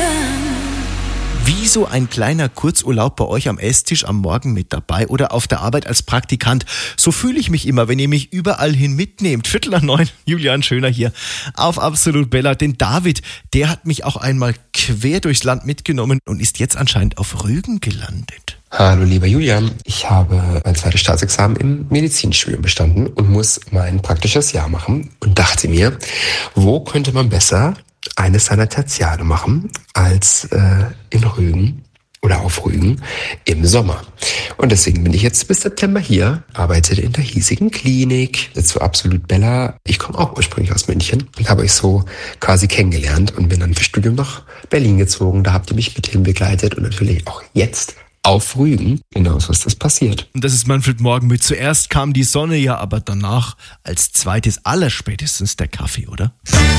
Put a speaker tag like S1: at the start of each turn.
S1: Wie so ein kleiner Kurzurlaub bei euch am Esstisch am Morgen mit dabei oder auf der Arbeit als Praktikant. So fühle ich mich immer, wenn ihr mich überall hin mitnehmt. 8:45, Julian Schöner hier auf Absolut Bella. Denn David, der hat mich auch einmal quer durchs Land mitgenommen und ist jetzt anscheinend auf Rügen gelandet.
S2: Hallo lieber Julian, ich habe mein zweites Staatsexamen im Medizinstudium bestanden und muss mein praktisches Jahr machen und dachte mir, wo könnte man besser eines seiner Tertiale machen als in Rügen oder auf Rügen im Sommer. Und deswegen bin ich jetzt bis September hier, arbeite in der hiesigen Klinik, zu Absolut Bella. Ich komme auch ursprünglich aus München und habe euch so quasi kennengelernt und bin dann fürs Studium nach Berlin gezogen. Da habt ihr mich mithin begleitet und natürlich auch jetzt auf Rügen. Genau so ist das passiert.
S1: Und das ist Manfred Morgen mit. Zuerst kam die Sonne, ja, aber danach als zweites allerspätestens der Kaffee, oder?